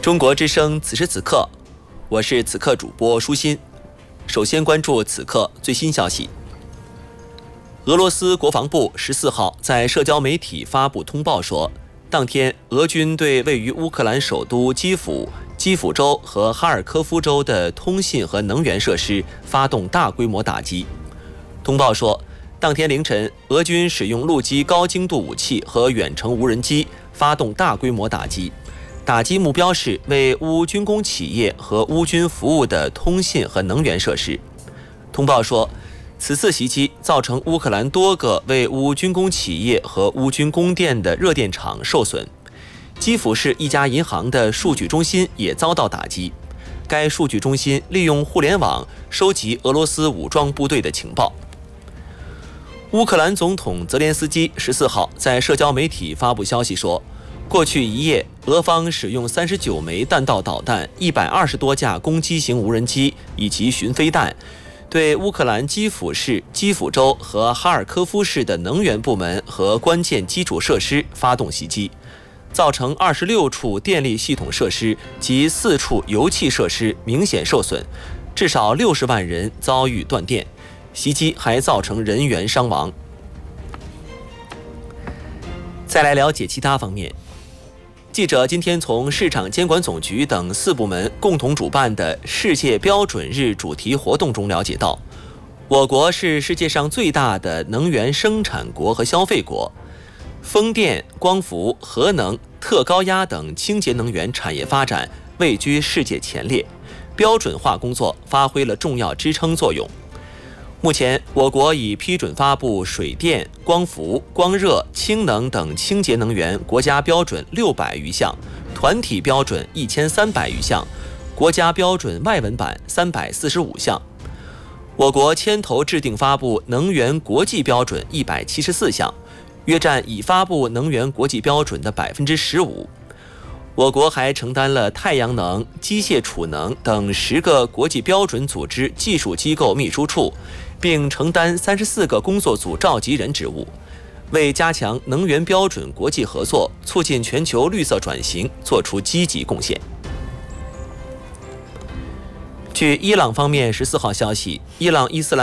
中国之声此时此刻，我是此刻主播舒心。首先关注此刻最新消息。俄罗斯国防部14号在社交媒体发布通报说，当天俄军对位于乌克兰首都基辅州和哈尔科夫州的通信和能源设施发动大规模打击。通报说，当天凌晨，俄军使用陆基高精度武器和远程无人机发动大规模打击，打击目标是为乌军工企业和乌军服务的通信和能源设施。通报说，此次袭击造成乌克兰多个为乌军工企业和乌军供电的热电厂受损。基辅市一家银行的数据中心也遭到打击，该数据中心利用互联网收集俄罗斯武装部队的情报。乌克兰总统泽连斯基14号在社交媒体发布消息说，过去一夜，俄方使用39枚弹道导弹、120多架攻击型无人机以及巡飞弹，对乌克兰基辅市、基辅州和哈尔科夫市的能源部门和关键基础设施发动袭击，造成26处电力系统设施及4处油气设施明显受损，至少60万人遭遇断电。袭击还造成人员伤亡。再来了解其他方面。记者今天从市场监管总局等4部门共同主办的世界标准日主题活动中了解到，我国是世界上最大的能源生产国和消费国，风电、光伏、核能、特高压等清洁能源产业发展位居世界前列，标准化工作发挥了重要支撑作用。目前，我国已批准发布水电、光伏、光热、氢能等清洁能源国家标准600余项，团体标准1300余项，国家标准外文版345项。我国牵头制定发布能源国际标准174项，约占已发布能源国际标准的15%。我国还承担了太阳能、机械储能等10个国际标准组织技术机构秘书处，并承担34个工作组召集人职务，为加强能源标准国际合作、促进全球绿色转型作出积极贡献。据伊朗方面14号消息，伊朗伊斯兰